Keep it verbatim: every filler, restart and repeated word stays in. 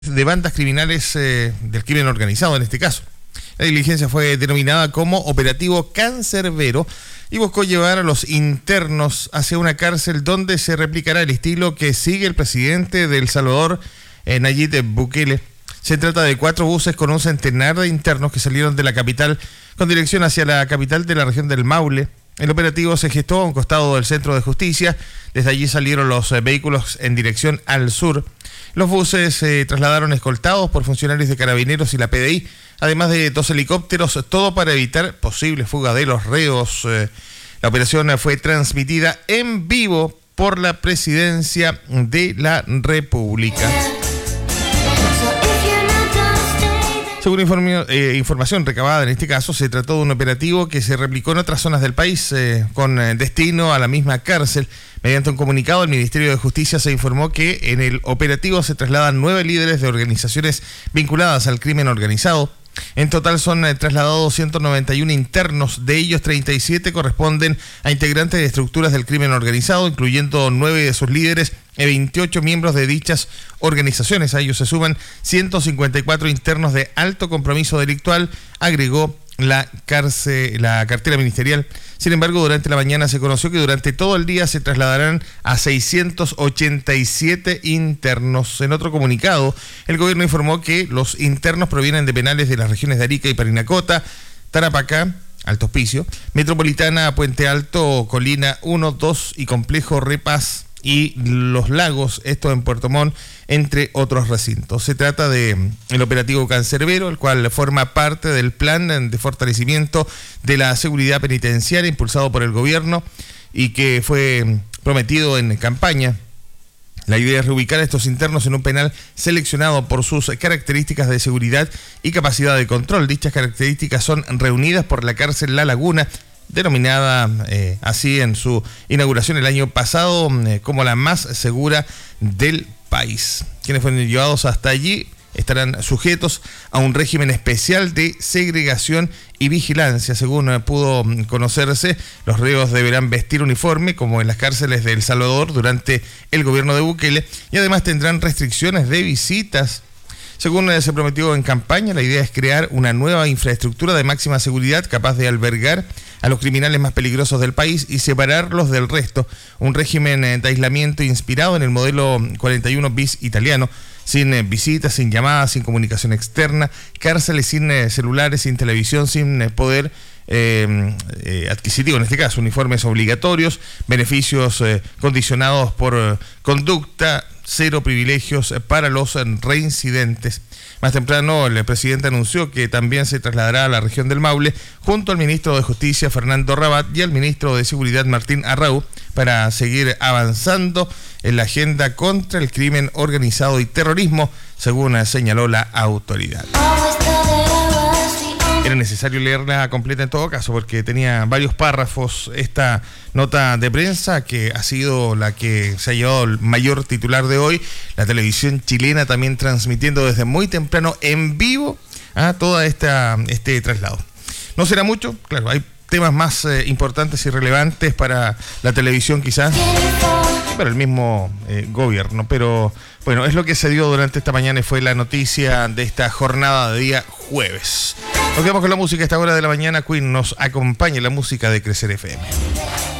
de bandas criminales eh, del crimen organizado en este caso. La diligencia fue denominada como Operativo Cancerbero y buscó llevar a los internos hacia una cárcel donde se replicará el estilo que sigue el presidente de El Salvador, eh, Nayib Bukele. Se trata de cuatro buses con un centenar de internos que salieron de la capital con dirección hacia la capital de la región del Maule. El operativo se gestó a un costado del Centro de Justicia. Desde allí salieron los eh, vehículos en dirección al sur. Los buses se eh, trasladaron escoltados por funcionarios de Carabineros y la P D I, además de dos helicópteros, todo para evitar posible fuga de los reos. Eh, la operación fue transmitida en vivo por la Presidencia de la República. Según informe, eh, información recabada en este caso, se trató de un operativo que se replicó en otras zonas del país eh, con eh, destino a la misma cárcel. Mediante un comunicado, el Ministerio de Justicia se informó que en el operativo se trasladan nueve líderes de organizaciones vinculadas al crimen organizado. En total son eh, trasladados ciento noventa y uno internos, de ellos treinta y siete corresponden a integrantes de estructuras del crimen organizado, incluyendo nueve de sus líderes y veintiocho miembros de dichas organizaciones. A ellos se suman ciento cincuenta y cuatro internos de alto compromiso delictual, agregó la, cárcel, la cartera ministerial. Sin embargo, durante la mañana se conoció que durante todo el día se trasladarán a seiscientos ochenta y siete internos. En otro comunicado, el gobierno informó que los internos provienen de penales de las regiones de Arica y Parinacota, Tarapacá, Alto Hospicio, Metropolitana, Puente Alto, Colina uno, dos y Complejo Repaz y Los Lagos, esto en Puerto Montt, entre otros recintos. Se trata de el operativo Cancerbero, el cual forma parte del plan de fortalecimiento de la seguridad penitenciaria impulsado por el gobierno y que fue prometido en campaña. La idea es reubicar a estos internos en un penal seleccionado por sus características de seguridad y capacidad de control. Dichas características son reunidas por la cárcel La Laguna, denominada eh, así en su inauguración el año pasado eh, como la más segura del país. Quienes fueron llevados hasta allí estarán sujetos a un régimen especial de segregación y vigilancia. Según eh, pudo conocerse, los reos deberán vestir uniforme como en las cárceles de El Salvador durante el gobierno de Bukele y además tendrán restricciones de visitas. Según se prometió en campaña, la idea es crear una nueva infraestructura de máxima seguridad capaz de albergar a los criminales más peligrosos del país y separarlos del resto. Un régimen de aislamiento inspirado en el modelo cuarenta y uno bis italiano, sin visitas, sin llamadas, sin comunicación externa, cárceles sin celulares, sin televisión, sin poder eh, eh, adquisitivo, en este caso, uniformes obligatorios, beneficios eh, condicionados por eh, conducta, cero privilegios para los reincidentes. Más temprano, el presidente anunció que también se trasladará a la región del Maule junto al ministro de Justicia, Fernando Rabat, y al ministro de Seguridad, Martín Arrau, para seguir avanzando en la agenda contra el crimen organizado y terrorismo, según señaló la autoridad. Era necesario leerla completa en todo caso porque tenía varios párrafos esta nota de prensa que ha sido la que se ha llevado el mayor titular de hoy. La televisión chilena también transmitiendo desde muy temprano en vivo a todo esta, este traslado. No será mucho, claro, hay temas más eh, importantes y relevantes para la televisión quizás, para el mismo eh, gobierno, pero bueno, es lo que se dio durante esta mañana y fue la noticia de esta jornada de día jueves. Nos quedamos con la música a esta hora de la mañana. Queen nos acompaña, la música de Crecer F M.